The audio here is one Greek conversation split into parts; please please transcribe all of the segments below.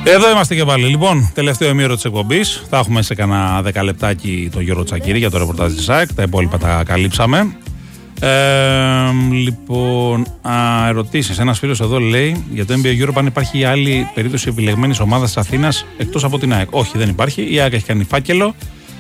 Εδώ είμαστε και πάλι. Λοιπόν, τελευταίο ημίωρο της εκπομπής. Θα έχουμε σε κανένα 10 λεπτάκι τον Γιώργο Τσακίρη για το ρεπορτάζ της ΑΕΚ. Τα υπόλοιπα τα καλύψαμε. Λοιπόν, ερωτήσεις. Ένας φίλος εδώ λέει για το NBA Europe αν υπάρχει άλλη περίπτωση επιλεγμένης ομάδας της Αθήνας εκτός από την ΑΕΚ. Όχι, δεν υπάρχει. Η ΑΕΚ έχει κάνει φάκελο.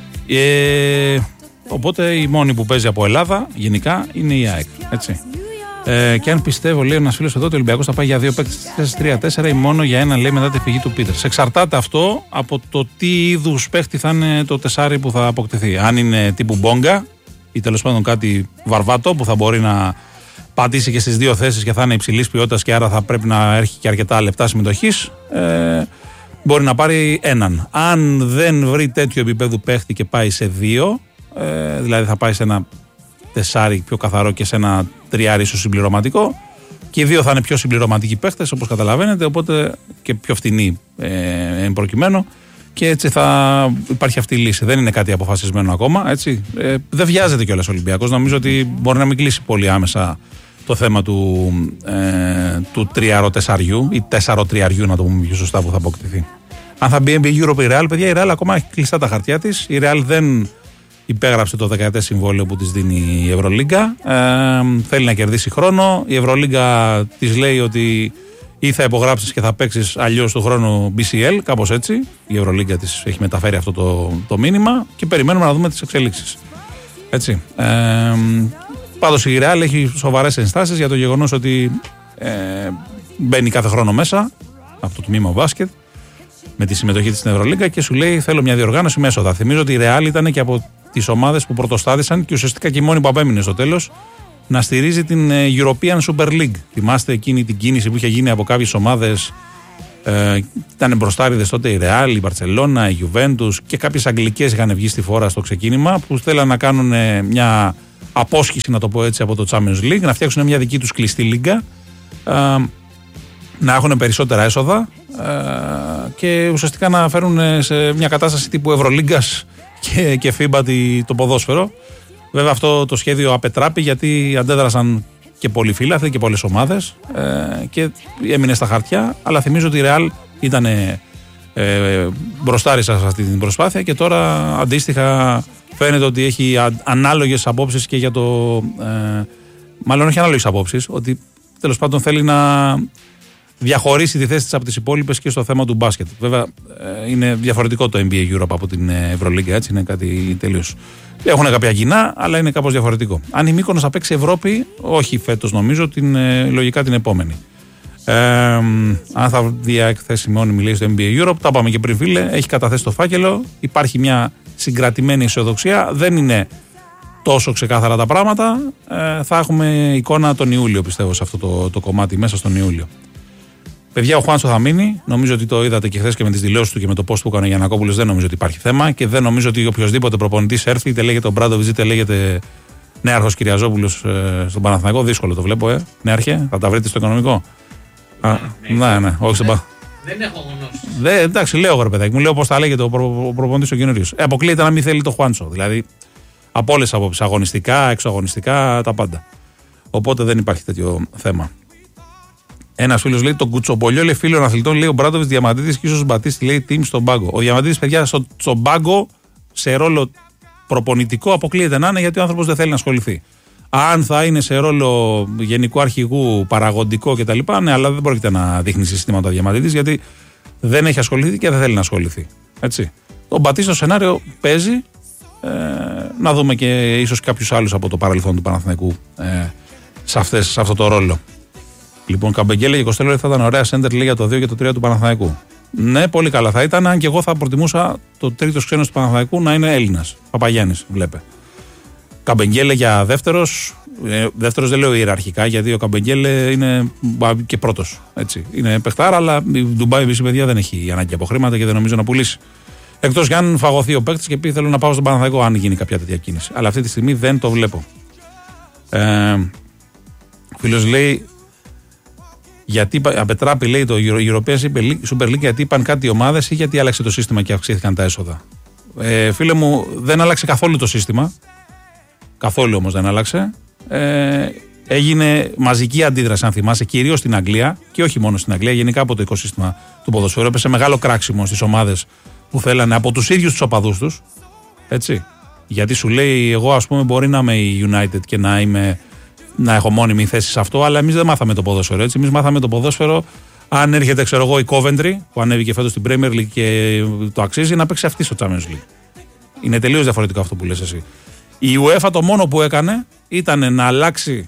Οπότε η μόνη που παίζει από Ελλάδα γενικά είναι η ΑΕΚ. Έτσι. Και αν πιστεύω, λέει ένας φίλος εδώ, ότι ο Ολυμπιακός θα πάει για 2 παίκτες 3-4 ή μόνο για έναν, λέει, μετά τη φυγή του Πίτερς. Εξαρτάται αυτό από το τι είδους παίχτη θα είναι το τεσάρι που θα αποκτηθεί. Αν είναι τύπου Μπόγκα ή τέλος πάντων κάτι βαρβάτο που θα μπορεί να πατήσει και στις δύο θέσεις και θα είναι υψηλής ποιότητας και άρα θα πρέπει να έχει και αρκετά λεπτά συμμετοχής, μπορεί να πάρει έναν. Αν δεν βρει τέτοιο επίπεδο παίχτη και πάει σε 2, δηλαδή θα πάει σε ένα τεσάρι πιο καθαρό και σε ένα τριάρι ίσως συμπληρωματικό, και οι δύο θα είναι πιο συμπληρωματικοί παίχτες όπως καταλαβαίνετε, οπότε και πιο φτηνοί εν προκειμένου, και έτσι θα υπάρχει αυτή η λύση. Δεν είναι κάτι αποφασισμένο ακόμα, έτσι. Δεν βιάζεται κιόλας ο Ολυμπιακός. Νομίζω ότι μπορεί να μην κλείσει πολύ άμεσα το θέμα του τριάρο-τεσσαριού ή τέσσαρο-τριαριού, να το πούμε πιο σωστά, που θα αποκτηθεί. Αν θα μπει NBA Europe η Real, παιδιά, η Real ακόμα έχει κλειστά τα χαρτιά της. Η Real δεν υπέγραψε το 10ετές συμβόλαιο που της δίνει η Ευρωλίγκα. Θέλει να κερδίσει χρόνο. Η Ευρωλίγκα της λέει ότι ή θα υπογράψεις και θα παίξεις, αλλιώς του χρόνου BCL, κάπως έτσι. Η Ευρωλίγκα της έχει μεταφέρει αυτό το μήνυμα και περιμένουμε να δούμε τις εξελίξεις. Έτσι. Πάντως η Real έχει σοβαρές ενστάσεις για το γεγονός ότι μπαίνει κάθε χρόνο μέσα αυτό το τμήμα μπάσκετ με τη συμμετοχή της στην Ευρωλίγκα και σου λέει: θέλω μια διοργάνωση με έσοδα. Θυμίζω ότι η Real ήταν και από τις ομάδες που πρωτοστάθησαν και ουσιαστικά και η μόνη που απέμεινε στο τέλος να στηρίζει την European Super League. Θυμάστε εκείνη την κίνηση που είχε γίνει από κάποιες ομάδες, ήταν μπροστάριδες τότε η Real, η Barcelona, η Juventus και κάποιες αγγλικές είχαν βγει στη φόρα στο ξεκίνημα, που θέλαν να κάνουν μια απόσχηση, να το πω έτσι, από το Champions League, να φτιάξουν μια δική τους κλειστή λίγκα, να έχουν περισσότερα έσοδα και ουσιαστικά να φέρουν σε μια κατάσταση τύπου Ευρωλίγκας και FIBA το ποδόσφαιρο. Βέβαια αυτό το σχέδιο απετράπη γιατί αντέδρασαν και πολλοί φίλαθλοι και πολλές ομάδες και έμεινε στα χαρτιά, αλλά θυμίζω ότι η Real ήταν μπροστάρισα σε αυτή την προσπάθεια και τώρα αντίστοιχα φαίνεται ότι έχει ανάλογες απόψεις και για το... μάλλον όχι ανάλογες απόψεις, ότι τέλος πάντων θέλει να διαχωρίσει τη θέση της από τις υπόλοιπες και στο θέμα του μπάσκετ. Βέβαια είναι διαφορετικό το NBA Europe από την Ευρωλίγκα, έτσι, είναι κάτι τελείως. Έχουν κάποια κοινά, αλλά είναι κάπως διαφορετικό. Αν η Μύκονος θα παίξει Ευρώπη, όχι φέτος νομίζω, λογικά την επόμενη. Αν θα δει εκθέση μόνιμη, λέει, στο NBA Europe, τα είπαμε και πριν, φίλε, έχει καταθέσει το φάκελο, υπάρχει μια συγκρατημένη αισιοδοξία, δεν είναι τόσο ξεκάθαρα τα πράγματα, θα έχουμε εικόνα τον Ιούλιο, πιστεύω, σε αυτό το κομμάτι, μέσα στον Ιούλιο. Παιδιά, ο Χουάντσο θα μείνει. Νομίζω ότι το είδατε και χθες και με τις δηλώσεις του και με το post που έκανε ο Γιαννακόπουλος. Δεν νομίζω ότι υπάρχει θέμα και δεν νομίζω ότι οποιοδήποτε προπονητής έρθει, είτε λέγεται ο Μπράντοβιτς είτε λέγεται νέαρχος Κυριαζόπουλος στον Παναθηναϊκό. Δύσκολο το βλέπω, Νέαρχε, θα τα βρείτε στο οικονομικό. Ναι, όχι στον Παναθηναϊκό. Δεν έχω γνώση. Εντάξει, λέω εγώ, ρε παιδάκι μου, λέω πώς θα λέγεται ο προπονητής ο καινούριος. Αποκλείεται να μην θέλει το Χουάντσο. Δηλαδή από όλες τις απόψεις, αγωνιστικά, εξωαγωνιστικά, τα πάντα. Οπότε δεν υπάρχει τέτοιο θέμα. Ένας φίλος λέει: τον Κουτσοπολιό, λέει, φίλων αθλητών, λέει ο Μπράντοβιτς, Διαμαντίδης και ίσως Μπατίστη, λέει, team στον πάγκο. Ο Διαμαντίδης, παιδιά, στον πάγκο σε ρόλο προπονητικό αποκλείεται να είναι, γιατί ο άνθρωπος δεν θέλει να ασχοληθεί. Αν θα είναι σε ρόλο γενικού αρχηγού, παραγωγικό κτλ., ναι, αλλά δεν πρόκειται να δείχνει συστήματα ο Διαμαντίδης, γιατί δεν έχει ασχοληθεί και δεν θέλει να ασχοληθεί. Έτσι. Ο Μπατίστη στο σενάριο παίζει. Να δούμε και ίσως κάποιους άλλους από το παρελθόν του Παναθηναϊκού σε αυτό το ρόλο. Λοιπόν, Καμπεγγέλε και Κοστέλο θα ήταν ωραία σέντερ, λέει, για το 2 και το 3 του Παναθηναϊκού. Ναι, πολύ καλά θα ήταν, αν και εγώ θα προτιμούσα το τρίτος ξένος του Παναθηναϊκού να είναι Έλληνας. Παπαγιάννης, βλέπε. Καμπεγγέλε για δεύτερος. Δεύτερος δεν λέω ιεραρχικά, γιατί ο Καμπεγγέλε είναι και πρώτος. Έτσι. Είναι παιχτάρα, αλλά η Ντουμπάι, παιδιά, δεν έχει ανάγκη από χρήματα και δεν νομίζω να πουλήσει. Εκτός κι αν φαγωθεί ο παίκτης και πει: θέλω να πάω στον Παναθηναϊκό, αν γίνει κάποια τέτοια κίνηση. Αλλά αυτή τη στιγμή δεν το βλέπω. Φίλος λέει: γιατί απετράπει, λέει, το European Super League, γιατί είπαν κάτι οι ομάδες ή γιατί άλλαξε το σύστημα και αυξήθηκαν τα έσοδα. Φίλε μου, δεν άλλαξε καθόλου το σύστημα. Καθόλου όμως δεν άλλαξε. έγινε μαζική αντίδραση, αν θυμάσαι, κυρίως στην Αγγλία και όχι μόνο στην Αγγλία, γενικά από το οικοσύστημα του ποδοσφαίρου. Έπεσε μεγάλο κράξιμο στις ομάδες που θέλανε από τους ίδιους τους οπαδούς τους. Έτσι. Γιατί σου λέει, εγώ ας πούμε μπορεί να είμαι η United και να έχω μόνιμη θέση σε αυτό, αλλά εμείς δεν μάθαμε το ποδόσφαιρο. Έτσι. Εμείς μάθαμε το ποδόσφαιρο. Αν έρχεται, ξέρω εγώ, η Coventry που ανέβηκε φέτος στην Premier League και το αξίζει, να παίξει αυτή στο Champions League. Είναι τελείως διαφορετικό αυτό που λες εσύ. Η UEFA το μόνο που έκανε ήταν να αλλάξει,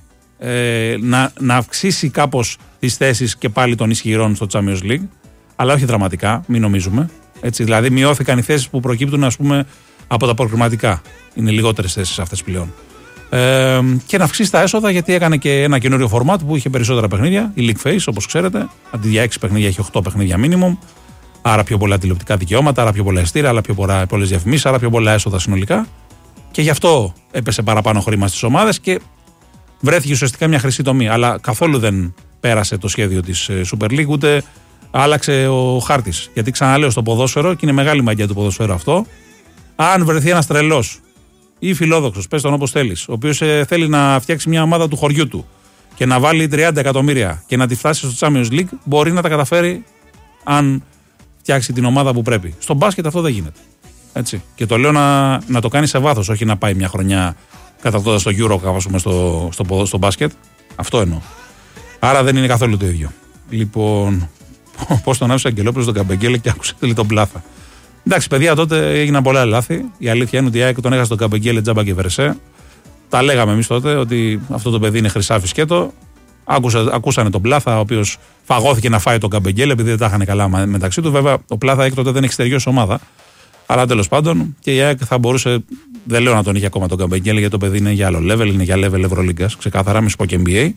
να αυξήσει κάπως τις θέσεις και πάλι των ισχυρών στο Champions League, αλλά όχι δραματικά, μην νομίζουμε. Έτσι, δηλαδή μειώθηκαν οι θέσεις που προκύπτουν, ας πούμε, από τα προκριματικά. Είναι λιγότερες θέσεις αυτές πλέον. Και να αυξήσει τα έσοδα, γιατί έκανε και ένα καινούριο φορμάτ που είχε περισσότερα παιχνίδια. Η League Face, όπως ξέρετε, αντί για 6 παιχνίδια έχει 8 παιχνίδια minimum. Άρα πιο πολλά τηλεοπτικά δικαιώματα, άρα πιο πολλά εστία, άρα πιο πολλές διαφημίσεις, άρα πιο πολλά έσοδα συνολικά. Και γι' αυτό έπεσε παραπάνω χρήμα στις ομάδες και βρέθηκε ουσιαστικά μια χρυσή τομή. Αλλά καθόλου δεν πέρασε το σχέδιο της Super League, ούτε άλλαξε ο χάρτης. Γιατί ξαναλέω, στο ποδόσφαιρο, και είναι μεγάλη μαγεία του ποδοσφαίρου αυτό, αν βρεθεί ένας τρελός ή φιλόδοξος, πες τον όπως θέλεις, ο οποίος θέλει να φτιάξει μια ομάδα του χωριού του και να βάλει 30 εκατομμύρια και να τη φτάσει στο Champions League, μπορεί να τα καταφέρει αν φτιάξει την ομάδα που πρέπει. Στο μπάσκετ αυτό δεν γίνεται. Έτσι. Και το λέω να το κάνει σε βάθος, όχι να πάει μια χρονιά κατακτώντας το Euro, ας πούμε, στο μπάσκετ. Αυτό εννοώ. Άρα δεν είναι καθόλου το ίδιο. Λοιπόν, πώς τον άφησε ο Αγγελόπουλος τον Καμπεγγέλε και άκουσε τον Πλάθα. Εντάξει, παιδιά, τότε έγιναν πολλά λάθη. Η αλήθεια είναι ότι η ΑΕΚ τον έχασε τον Καμπεγγέλε, Τζάμπα και Βερεσέ. Τα λέγαμε εμείς τότε ότι αυτό το παιδί είναι χρυσάφι σκέτο. Ακούσανε τον Πλάθα, ο οποίος φαγώθηκε να φάει τον Καμπεγγέλε επειδή δεν τα είχαν καλά μεταξύ του. Βέβαια, ο Πλάθα έκτοτε δεν έχει τελειώσει ομάδα. Αλλά τέλος πάντων και η ΑΕΚ θα μπορούσε. Δεν λέω να τον είχε ακόμα τον Καμπεγγέλε, γιατί το παιδί είναι για άλλο level, είναι για level Ευρωλίγκας. Ξεκάθαρα, μη σου πω και NBA.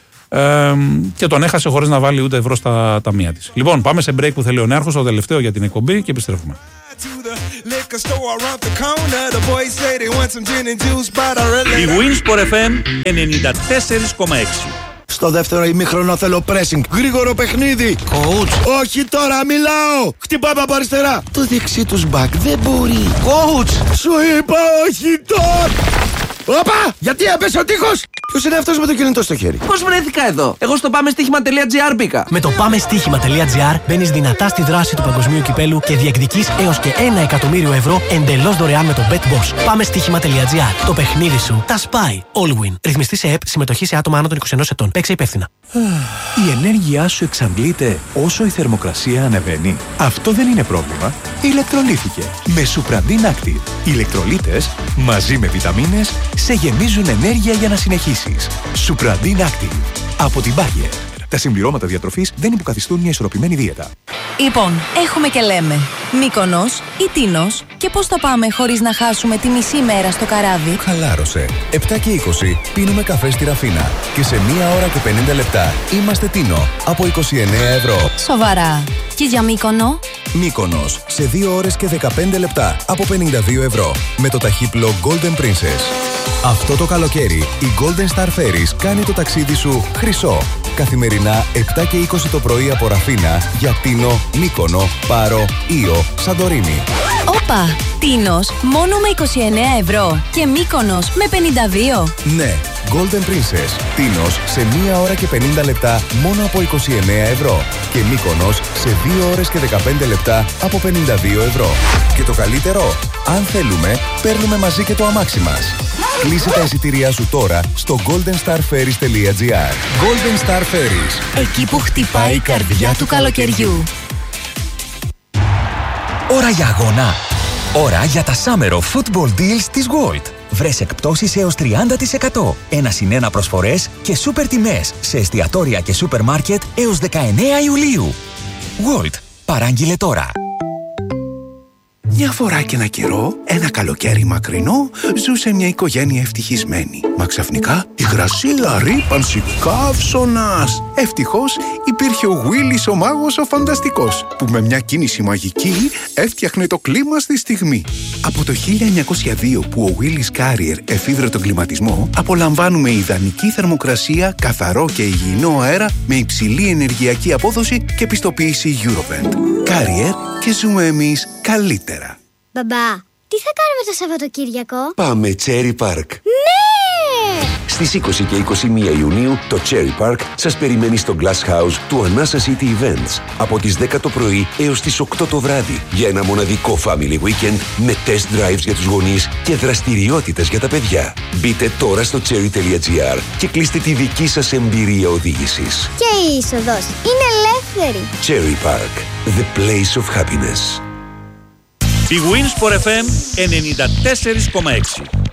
Και τον έχασε χωρίς να βάλει ούτε ευρώ στα ταμεία της. Λοιπόν, πάμε σε break που θέλει ο Νέαρχος, το τελευταίο για την εκπομπή, και επιστρέφουμε. Η Winsport FM 94,6. Στο δεύτερο ημίχρονο θέλω pressing. Γρήγορο παιχνίδι. Coach. Όχι τώρα, μιλάω. Χτυπάμε από αριστερά. Το δεξί τους back δεν μπορεί. Coach. Σου είπα όχι τώρα. Όπα! Γιατί έπεσε ο τείχος! Ποιος είναι αυτός με το κινητό στο χέρι? Πώς βρέθηκα εδώ? Εγώ στο πάμεστοίχημα.gr μπήκα. Με το πάμεστοίχημα.gr μπαίνεις δυνατά στη δράση του παγκοσμίου κυπέλου και διεκδικείς έως και 1 εκατομμύριο ευρώ εντελώς δωρεάν με το BetBoss. Πάμεστοίχημα.gr. Το παιχνίδι σου τα σπάει. Allwin. Ρυθμιστή σε ΕΠ, συμμετοχή σε άτομα άνω των 21 ετών. Παίξε υπεύθυνα. Η ενέργειά σου εξαντλείται όσο η θερμοκρασία ανεβαίνει. Αυτό δεν είναι πρόβλημα. Ηλεκτρολύθηκε με Supradin Active. Οι ηλεκτρολίτες μαζί με βιταμίνες σε γεμίζουν ενέργεια για να συνεχίσεις. Supradin Active από την Bayer. Τα συμπληρώματα διατροφής δεν υποκαθιστούν μια ισορροπημένη δίαιτα. Λοιπόν, έχουμε και λέμε Μύκονος ή Τίνος, και πώς θα πάμε χωρίς να χάσουμε τη μισή μέρα στο καράβι? Χαλάρωσε. 7 και 20 πίνουμε καφέ στη Ραφίνα και σε 1 ώρα και 50 λεπτά είμαστε Τίνο από 29 ευρώ. Σοβαρά. Και για Μύκονο? Μύκονος σε 2 ώρες και 15 λεπτά από 52 ευρώ με το ταχύπλο Golden Princess. Αυτό το καλοκαίρι η Golden Star Ferries κάνει το ταξίδι σου χρυσό. Καθημερινά 7 και 20 το πρωί από Ραφίνα για Τίνο, Μύκονο, Πάρο, Ήο, Σαντορίνη. Όπα! Τίνος μόνο με 29 ευρώ και Μύκονος με 52. Ναι, Golden Princess. Τίνος σε 1 ώρα και 50 λεπτά μόνο από 29 ευρώ. Και Μύκονος σε 2 ώρες και 15 λεπτά από 52 ευρώ. Και το καλύτερο, αν θέλουμε, παίρνουμε μαζί και το αμάξι μας. Κλείσε τα εισιτήριά σου τώρα στο goldenstarferries.gr. Golden Star Ferries. Εκεί που χτυπάει η καρδιά του καλοκαιριού. Ώρα για αγώνα. Ώρα για τα Summer of Football Deals της Gold. Βρες εκπτώσεις έως 30%. 1+1 προσφορές και σούπερ τιμές σε εστιατόρια και σούπερ μάρκετ έως 19 Ιουλίου. Gold. Παράγγειλε τώρα. Μια φορά και ένα καιρό, ένα καλοκαίρι μακρινό, ζούσε μια οικογένεια ευτυχισμένη. Μα ξαφνικά η γρασίλα ρύπανση καύσωνας. Ευτυχώς υπήρχε ο Willis ο μάγος ο φανταστικός, που με μια κίνηση μαγική έφτιαχνε το κλίμα στη στιγμή. Από το 1902 που ο Willis Carrier εφήβρε τον κλιματισμό, απολαμβάνουμε ιδανική θερμοκρασία, καθαρό και υγιεινό αέρα με υψηλή ενεργειακή απόδοση και πιστοποίηση Eurovent. Carrier, και ζούμε εμείς καλύτερα. Μπαμπά, τι θα κάνουμε το Σαββατοκύριακο? Πάμε Cherry Park. Ναι! Στις 20 και 21 Ιουνίου το Cherry Park σας περιμένει στο Glass House του Anasa City Events από τις 10 το πρωί έως τις 8 το βράδυ για ένα μοναδικό family weekend με test drives για τους γονείς και δραστηριότητες για τα παιδιά. Μπείτε τώρα στο cherry.gr και κλείστε τη δική σας εμπειρία οδήγησης. Και η είσοδος είναι ελεύθερη. Cherry Park, the place of happiness. Η Winsport FM 94,6.